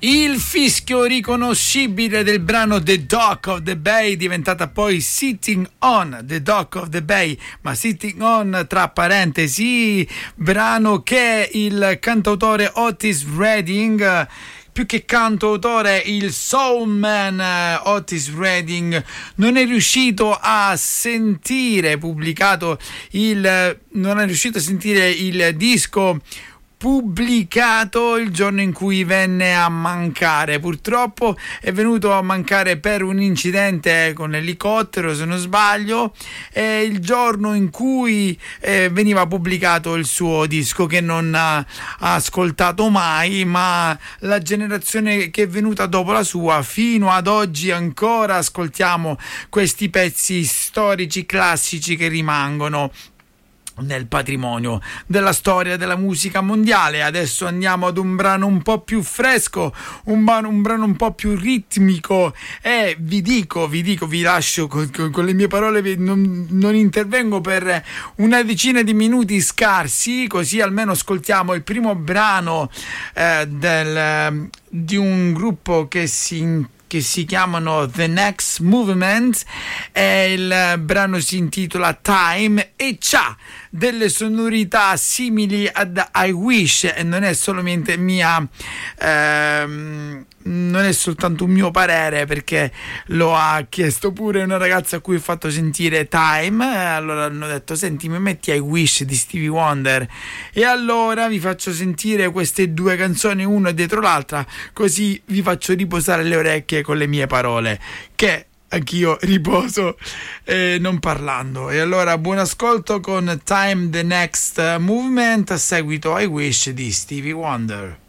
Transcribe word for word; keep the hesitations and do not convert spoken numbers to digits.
Il fischio riconoscibile del brano The Dock of the Bay, diventata poi Sitting on the Dock of the Bay, ma Sitting on tra parentesi, brano che il cantautore Otis Redding, più che cantautore il soulman Otis Redding, non è riuscito a sentire pubblicato il non è riuscito a sentire il disco pubblicato il giorno in cui venne a mancare. Purtroppo è venuto a mancare per un incidente con l'elicottero, se non sbaglio, è il giorno in cui eh, veniva pubblicato il suo disco, che non ha, ha ascoltato mai, ma la generazione che è venuta dopo la sua fino ad oggi ancora ascoltiamo questi pezzi storici classici che rimangono nel patrimonio della storia della musica mondiale. Adesso andiamo ad un brano un po' più fresco, un brano un, brano un po' più ritmico, e vi dico, vi dico, vi lascio con, con, con le mie parole, non, non intervengo per una decina di minuti scarsi, così almeno ascoltiamo il primo brano eh, del, di un gruppo che si che si chiamano The Next Movement, e il brano si intitola Time e c'ha delle sonorità simili ad I Wish, e non è solamente mia ehm, non è soltanto un mio parere, perché lo ha chiesto pure una ragazza a cui ho fatto sentire Time, e allora hanno detto: senti, mi metti I Wish di Stevie Wonder, e allora vi faccio sentire queste due canzoni una dietro l'altra, così vi faccio riposare le orecchie con le mie parole, che anch'io riposo eh, non parlando. E allora buon ascolto con Time, The Next Movement, a seguito I Wish di Stevie Wonder.